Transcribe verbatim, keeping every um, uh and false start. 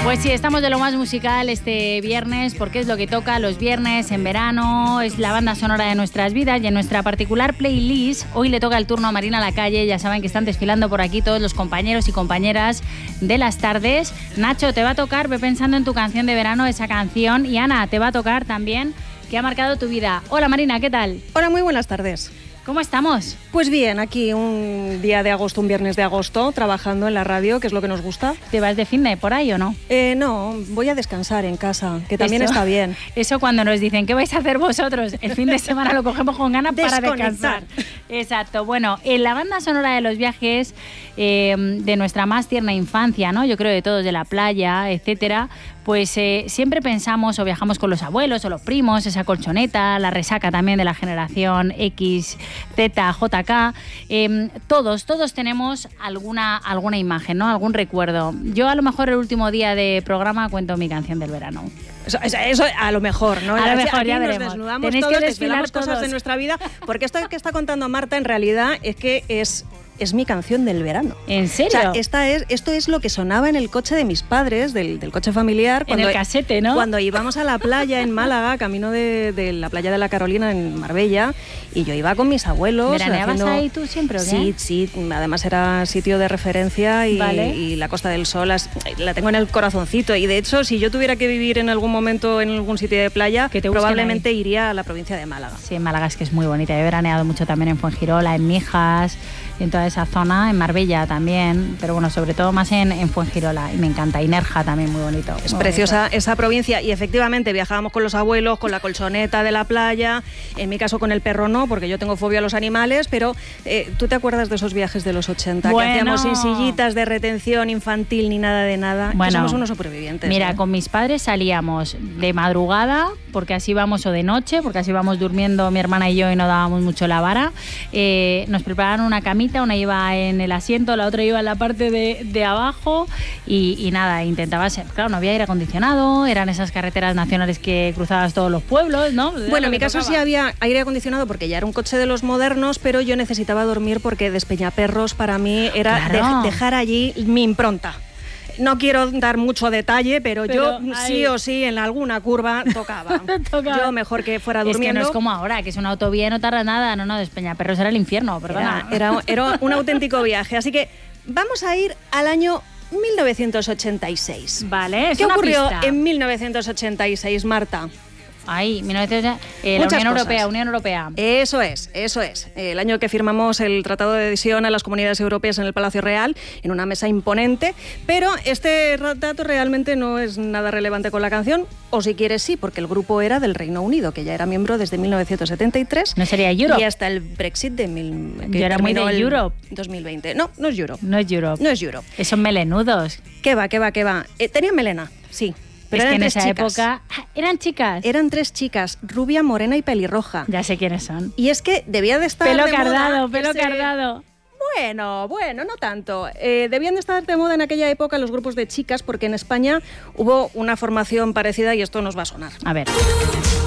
Pues sí, estamos de lo más musical este viernes, porque es lo que toca los viernes en verano, es la banda sonora de nuestras vidas, y en nuestra particular playlist hoy le toca el turno a Marina Lacalle. Ya saben que están desfilando por aquí todos los compañeros y compañeras de las tardes. Nacho, te va a tocar, ve pensando en tu canción de verano, esa canción, y Ana, te va a tocar también, que ha marcado tu vida. Hola Marina, ¿qué tal? Hola, muy buenas tardes. ¿Cómo estamos? Pues bien, aquí un día de agosto, un viernes de agosto, trabajando en la radio, que es lo que nos gusta. ¿Te vas de finde por ahí o no? Eh, no, voy a descansar en casa, que también Eso, está bien. Eso cuando nos dicen, ¿qué vais a hacer vosotros? El fin de semana lo cogemos con ganas para descansar. Exacto. Bueno, en la banda sonora de los viajes eh, de nuestra más tierna infancia, ¿no? Yo creo de todos, de la playa, etcétera, pues eh, siempre pensamos o viajamos con los abuelos o los primos, esa colchoneta, la resaca también de la generación X, Z, J K. Eh, todos, todos tenemos alguna, alguna imagen, ¿no? Algún recuerdo. Yo a lo mejor el último día de programa cuento mi canción del verano. Eso, eso, eso a lo mejor, ¿no? A lo mejor, aquí ya nos veremos. desnudamos Tenéis todos, que desfilar desvelamos cosas todos de nuestra vida, porque esto que está contando Marta en realidad es que es... es mi canción del verano. ¿En serio? O sea, esta es, esto es lo que sonaba en el coche de mis padres, del, del coche familiar. Cuando, en el casete, ¿no? Cuando íbamos a la playa en Málaga, camino de, de la playa de la Carolina en Marbella, y yo iba con mis abuelos. ¿Veraneabas haciendo... ahí tú siempre o qué? Sí, sí, además era sitio de referencia y, vale. y la Costa del Sol las, la tengo en el corazoncito. Y de hecho, si yo tuviera que vivir en algún momento en algún sitio de playa, que te probablemente ahí. iría a la provincia de Málaga. Sí, Málaga es que es muy bonita. He veraneado mucho también en Fuengirola, en Mijas, en toda esa zona, en Marbella también, pero bueno, sobre todo más en, en Fuengirola, y me encanta. Y Nerja también, muy bonito. Es muy preciosa bonito. Esa provincia, y efectivamente viajábamos con los abuelos, con la colchoneta de la playa, en mi caso con el perro no, porque yo tengo fobia a los animales, pero eh, ¿tú te acuerdas de esos viajes de los ochenta? Bueno. Que hacíamos sin sillitas de retención infantil ni nada de nada, bueno, que somos unos supervivientes. Mira, ¿eh? con mis padres salíamos de madrugada, porque así vamos, o de noche, porque así vamos durmiendo mi hermana y yo y no dábamos mucho la vara. Eh, nos prepararon una camita, una iba en el asiento, la otra iba en la parte de, de abajo, y, y nada, intentaba ser, claro, no había aire acondicionado, eran esas carreteras nacionales que cruzabas todos los pueblos, ¿no? Bueno, en mi caso sí había aire acondicionado porque ya era un coche de los modernos, pero yo necesitaba dormir porque Despeñaperros para mí era claro. de, dejar allí mi impronta. No quiero dar mucho detalle, pero, pero yo ahí... sí o sí en alguna curva tocaba. tocaba. Yo mejor que fuera durmiendo. Es que no es como ahora, que es una autovía, no tarda nada. No, no, Despeñaperros era el infierno, perdona. Era, era, era un auténtico viaje. Así que vamos a ir al año mil novecientos ochenta y seis. Vale, es ¿Qué una ocurrió pista. en mil novecientos ochenta y seis, Marta? Ahí, mil novecientos, eh, la Unión cosas. Europea, Unión Europea. Eso es, eso es. El año que firmamos el Tratado de Adhesión a las Comunidades Europeas en el Palacio Real, en una mesa imponente, pero este dato realmente no es nada relevante con la canción, o si quieres sí, porque el grupo era del Reino Unido, que ya era miembro desde mil novecientos setenta y tres. ¿No sería Europe? Y hasta el Brexit de mil, que Yo era muy de Europe. dos mil veinte. No, no es Europe. No es Europe. No es Europe. Esos melenudos. ¿Qué va, qué va, qué va? Eh, tenía melena, sí. Pero es que en esa chicas. época eran chicas. Eran tres chicas, rubia, morena y pelirroja. Ya sé quiénes son. Y es que debía de estar pelo de cardado, moda pelo ese... cardado. Bueno, bueno, no tanto. Eh, debían de estar de moda en aquella época los grupos de chicas, porque en España hubo una formación parecida y esto nos va a sonar. A ver.